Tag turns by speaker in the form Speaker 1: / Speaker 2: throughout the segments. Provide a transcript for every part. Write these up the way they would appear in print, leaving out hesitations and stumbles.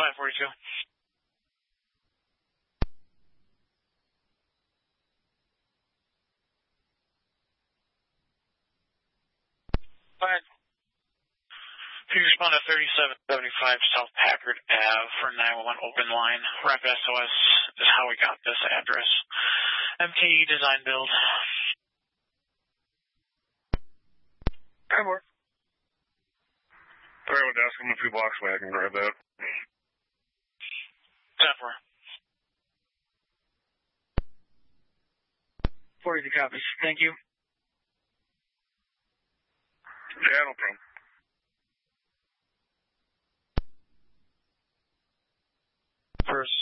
Speaker 1: 542. Go ahead. Please respond to 3775 South Packard Ave for 911 open line. Rep SOS is how we got this address. MKE design build.
Speaker 2: 10 more. Sorry, I went to ask him a few blocks away. I can grab that.
Speaker 1: 10-4. 42 copies. Thank you.
Speaker 2: Yeah, no problem.
Speaker 1: First.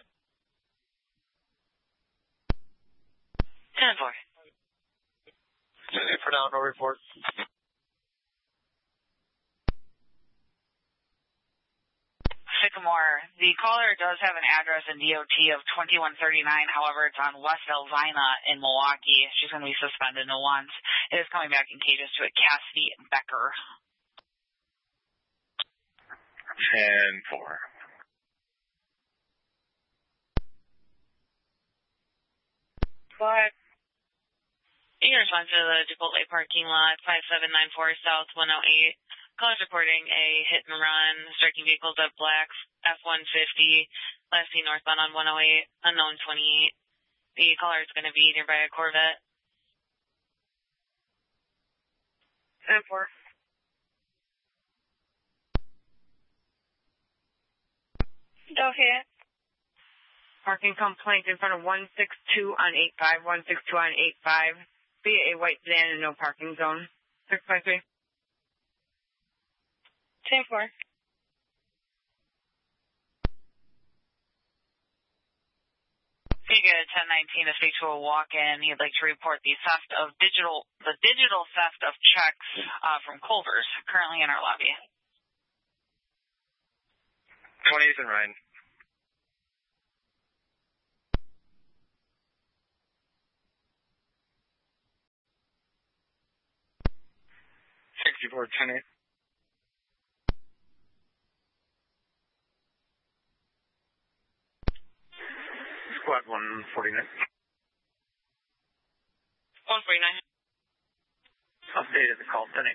Speaker 1: 10-4. For now, no report.
Speaker 3: Sycamore. The caller does have an address in DOT of 2139. However, it's on West Elvina in Milwaukee. She's going to be suspended no once. It is coming back in cages to a Cassidy Becker.
Speaker 2: 10-4.
Speaker 3: Go ahead. In response to the Chipotle parking lot, 5794 South 108. Callers reporting a hit and run, striking vehicles at Blacks, F-150, last seen northbound on 108, unknown 28. The caller is going to be nearby a Corvette.
Speaker 4: 10-4. Okay. Parking complaint in front of 162 on 85, 162 on 85. Via a white sedan in no parking zone. 653. 10-4.
Speaker 3: You get a 1019 to speak to a walk-in. He'd like to report the digital theft of checks from Culver's, currently in our lobby.
Speaker 5: 20th and Ryan.
Speaker 1: Sixty-four 10-8. Squad 149.
Speaker 3: 149.
Speaker 1: Updated the call 10-8.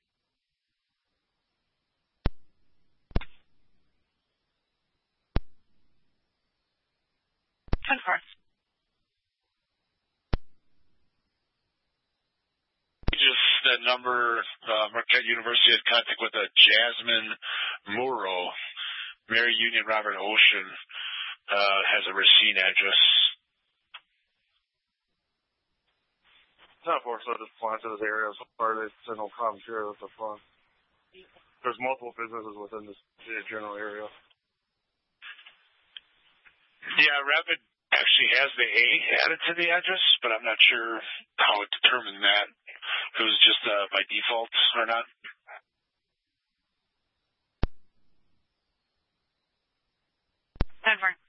Speaker 6: Just that number, Marquette University had contact with a Jasmine Muro, Mary Union Robert Ocean, has a Racine address.
Speaker 2: It's not forced, so just fly to this area so far. They said no problem here with the fun. There's multiple businesses within this general area.
Speaker 6: Yeah, Rapid actually has the A added to the address, but I'm not sure how it determined that. If it was just by default or not.
Speaker 3: 10-4.